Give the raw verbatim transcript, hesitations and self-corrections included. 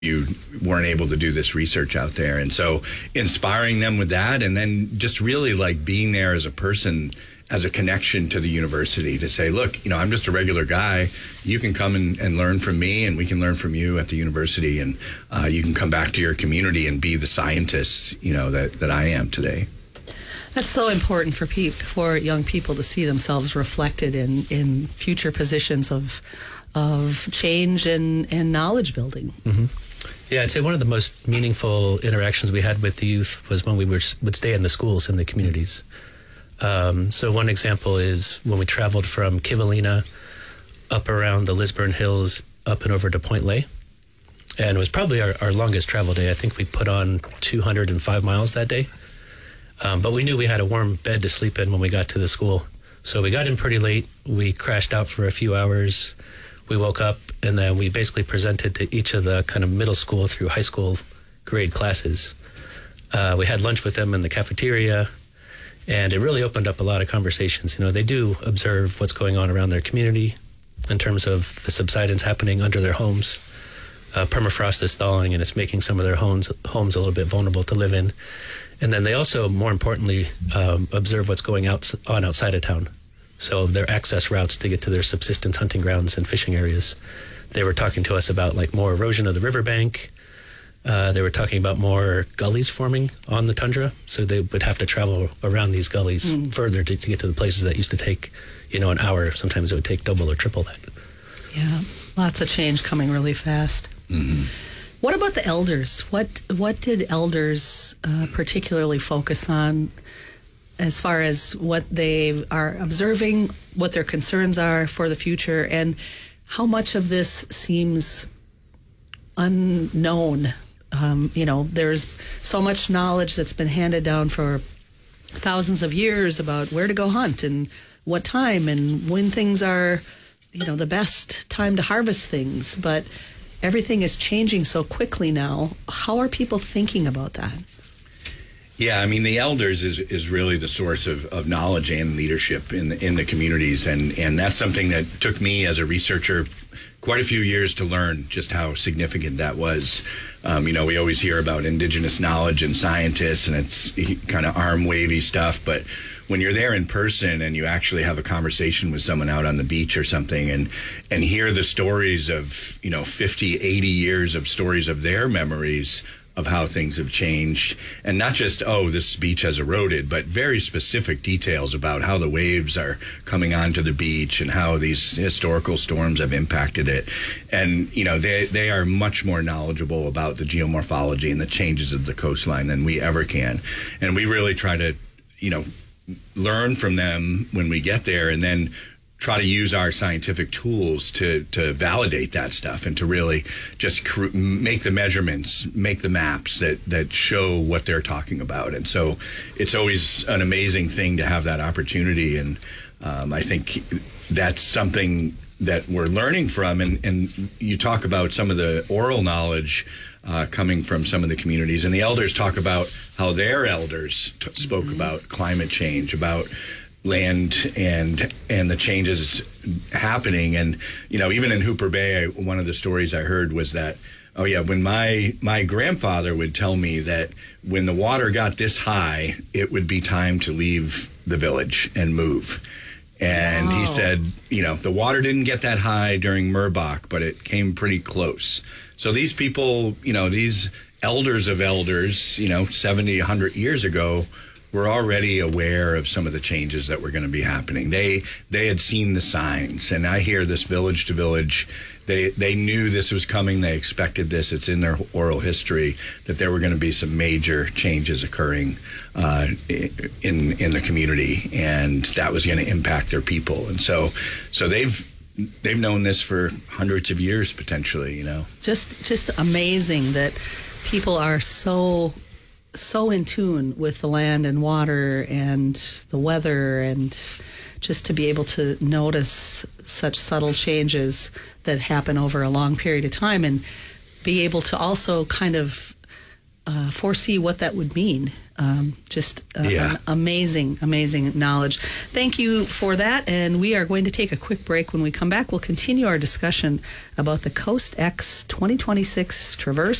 you weren't able to do this research out there. And so inspiring them with that, and then just really like being there as a person, as a connection to the university to say, look, you know, I'm just a regular guy. You can come and, and learn from me, and we can learn from you at the university, and uh, you can come back to your community and be the scientist, you know, that, that I am today. That's so important for pe- for young people to see themselves reflected in, in future positions of of change and, and knowledge building. Mm-hmm. Yeah, I'd say one of the most meaningful interactions we had with the youth was when we were, would stay in the schools in the communities. Um, so one example is when we traveled from Kivalina up around the Lisburn Hills up and over to Point Lay. And it was probably our, our longest travel day. I think we put on two hundred five miles that day. Um, but we knew we had a warm bed to sleep in when we got to the school. So we got in pretty late. We crashed out for a few hours. We woke up, and then we basically presented to each of the kind of middle school through high school grade classes. Uh, we had lunch with them in the cafeteria, and it really opened up a lot of conversations. You know, they do observe what's going on around their community in terms of the subsidence happening under their homes. Uh, permafrost is thawing, and it's making some of their homes, homes a little bit vulnerable to live in. And then they also, more importantly, um, observe what's going out, on outside of town. So their access routes to get to their subsistence hunting grounds and fishing areas. They were talking to us about like more erosion of the riverbank. Uh, they were talking about more gullies forming on the tundra. So they would have to travel around these gullies mm. further to, to get to the places that used to take, you know, an hour. Sometimes it would take double or triple that. Yeah, lots of change coming really fast. Mm-hmm. What about the elders? What what did elders uh, particularly focus on as far as what they are observing, what their concerns are for the future, and how much of this seems unknown? Um, you know, there's so much knowledge that's been handed down for thousands of years about where to go hunt and what time and when things are, you know, the best time to harvest things. But everything is changing so quickly now. How are people thinking about that? Yeah, I mean, the elders is, is really the source of, of knowledge and leadership in the, in the communities. And, and that's something that took me as a researcher quite a few years to learn just how significant that was. Um, you know, we always hear about indigenous knowledge and scientists, and it's kind of arm-wavy stuff. But when you're there in person and you actually have a conversation with someone out on the beach or something and, and hear the stories of, you know, fifty, eighty years of stories of their memories of how things have changed, and not just, oh, this beach has eroded, but very specific details about how the waves are coming onto the beach and how these historical storms have impacted it. And, you know, they, they are much more knowledgeable about the geomorphology and the changes of the coastline than we ever can. And we really try to, you know, learn from them when we get there, and then try to use our scientific tools to to validate that stuff and to really just cr- make the measurements, make the maps that, that show what they're talking about. And so it's always an amazing thing to have that opportunity. And um, I think that's something that we're learning from. And, and you talk about some of the oral knowledge uh, coming from some of the communities. And the elders talk about how their elders t- spoke mm-hmm. about climate change, about land and and the changes happening. And, you know, even in Hooper Bay, I, one of the stories I heard was that, oh yeah, when my my grandfather would tell me that when the water got this high, it would be time to leave the village and move. And wow. He said, you know, the water didn't get that high during Murbach, but it came pretty close. So these people, you know, these elders of elders, you know, seventy, one hundred years ago, were already aware of some of the changes that were going to be happening. They they had seen the signs, and I hear this village to village. They they knew this was coming. They expected this. It's in their oral history that there were going to be some major changes occurring uh, in in the community, and that was going to impact their people. And so so they've they've known this for hundreds of years potentially. You know, just just amazing that people are so. so in tune with the land and water and the weather, and just to be able to notice such subtle changes that happen over a long period of time, and be able to also kind of uh, foresee what that would mean. Um, just uh, Yeah. an amazing, amazing knowledge. Thank you for that. And we are going to take a quick break. When we come back, we'll continue our discussion about the Coast X twenty twenty-six Traverse